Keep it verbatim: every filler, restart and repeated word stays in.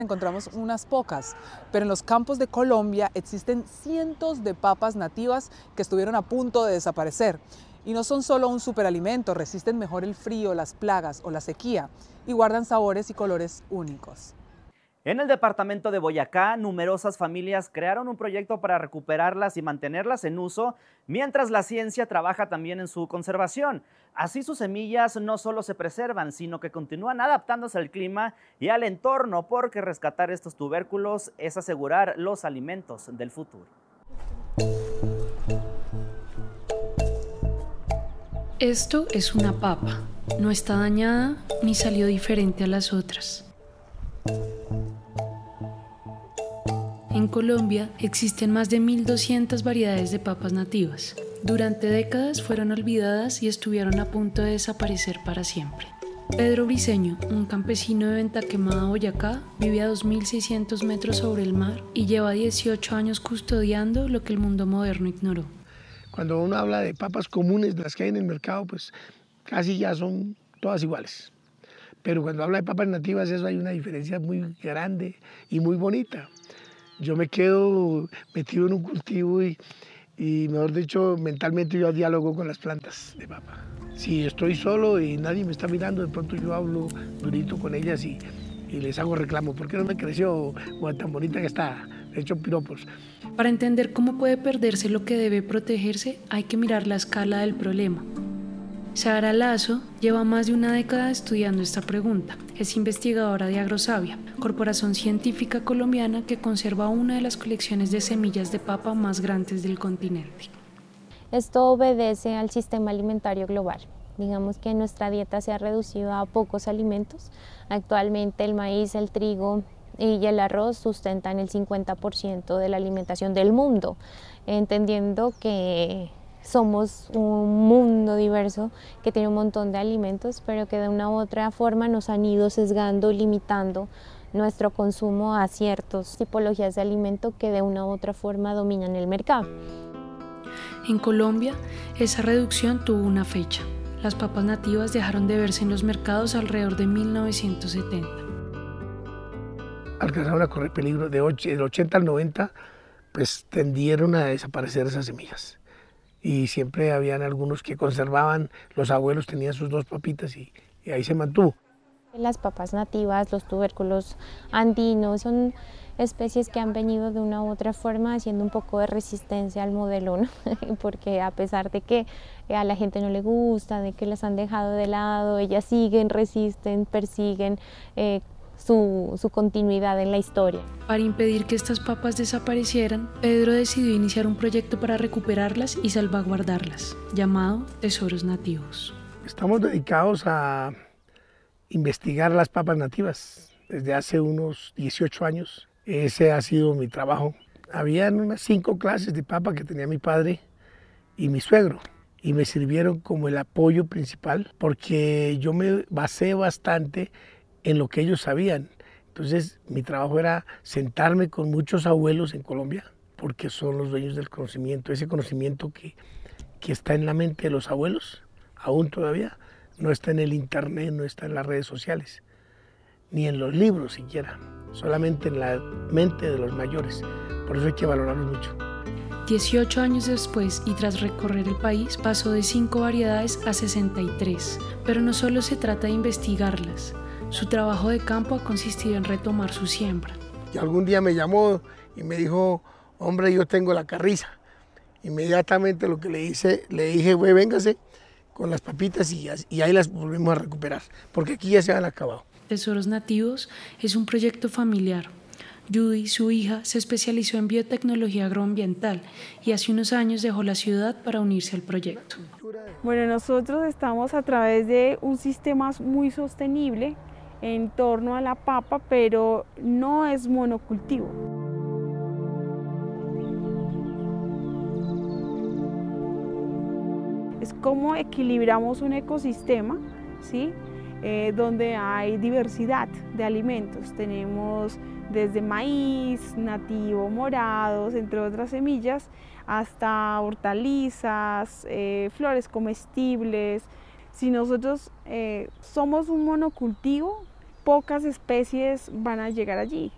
Encontramos unas pocas, pero en los campos de Colombia existen cientos de papas nativas que estuvieron a punto de desaparecer. Y no son solo un superalimento, resisten mejor el frío, las plagas o la sequía y guardan sabores y colores únicos. En el departamento de Boyacá, numerosas familias crearon un proyecto para recuperarlas y mantenerlas en uso, mientras la ciencia trabaja también en su conservación. Así sus semillas no solo se preservan, sino que continúan adaptándose al clima y al entorno, porque rescatar estos tubérculos es asegurar los alimentos del futuro. Esto es una papa. No está dañada ni salió diferente a las otras. En Colombia existen más de mil doscientas variedades de papas nativas. Durante décadas fueron olvidadas y estuvieron a punto de desaparecer para siempre. Pedro Briceño, un campesino de Ventaquemada, Boyacá, vive a dos mil seiscientos metros sobre el mar y lleva dieciocho años custodiando lo que el mundo moderno ignoró. Cuando uno habla de papas comunes, de las que hay en el mercado, pues casi ya son todas iguales. Pero cuando habla de papas nativas, eso hay una diferencia muy grande y muy bonita. Yo me quedo metido en un cultivo y, y, mejor dicho, mentalmente yo diálogo con las plantas de papa. Si estoy solo y nadie me está mirando, de pronto yo hablo durito con ellas y, y les hago reclamo. ¿Por qué no me creció o tan bonita que está? He hecho piropos. Para entender cómo puede perderse lo que debe protegerse, hay que mirar la escala del problema. Sara Lazo lleva más de una década estudiando esta pregunta. Es investigadora de Agrosavia, corporación científica colombiana que conserva una de las colecciones de semillas de papa más grandes del continente. Esto obedece al sistema alimentario global. Digamos que nuestra dieta se ha reducido a pocos alimentos. Actualmente el maíz, el trigo y el arroz sustentan el cincuenta por ciento de la alimentación del mundo, entendiendo que somos un mundo diverso que tiene un montón de alimentos, pero que de una u otra forma nos han ido sesgando, limitando nuestro consumo a ciertas tipologías de alimento que de una u otra forma dominan el mercado. En Colombia, esa reducción tuvo una fecha. Las papas nativas dejaron de verse en los mercados alrededor de mil novecientos setenta. Alcanzaron a correr peligro de del ochenta al noventa, pues tendieron a desaparecer esas semillas. Y siempre habían algunos que conservaban, los abuelos tenían sus dos papitas y, y ahí se mantuvo. Las papas nativas, los tubérculos andinos, son especies que han venido de una u otra forma haciendo un poco de resistencia al modelo, ¿no? Porque a pesar de que a la gente no le gusta, de que las han dejado de lado, ellas siguen, resisten, persiguen eh, Su, su continuidad en la historia. Para impedir que estas papas desaparecieran, Pedro decidió iniciar un proyecto para recuperarlas y salvaguardarlas, llamado Tesoros Nativos. Estamos dedicados a investigar las papas nativas desde hace unos dieciocho años. Ese ha sido mi trabajo. Habían unas cinco clases de papa que tenía mi padre y mi suegro, y me sirvieron como el apoyo principal porque yo me basé bastante en lo que ellos sabían. Entonces mi trabajo era sentarme con muchos abuelos en Colombia, porque son los dueños del conocimiento, ese conocimiento que, que está en la mente de los abuelos, aún todavía, no está en el internet, no está en las redes sociales, ni en los libros siquiera, solamente en la mente de los mayores. Por eso hay que valorarlos mucho. dieciocho años después y tras recorrer el país, pasó de cinco variedades a sesenta y tres, pero no solo se trata de investigarlas. Su trabajo de campo ha consistido en retomar su siembra. Y algún día me llamó y me dijo, hombre, yo tengo la carriza. Inmediatamente lo que le hice, le dije, güey, véngase con las papitas y, y ahí las volvemos a recuperar, porque aquí ya se han acabado. Tesoros Nativos es un proyecto familiar. Judy, su hija, se especializó en biotecnología agroambiental y hace unos años dejó la ciudad para unirse al proyecto. Bueno, nosotros estamos a través de un sistema muy sostenible en torno a la papa, pero no es monocultivo. Es como equilibramos un ecosistema, ¿sí? Eh, donde hay diversidad de alimentos. Tenemos desde maíz, nativo, morados, entre otras semillas, hasta hortalizas, eh, flores comestibles. Si nosotros eh, somos un monocultivo, pocas especies van a llegar allí.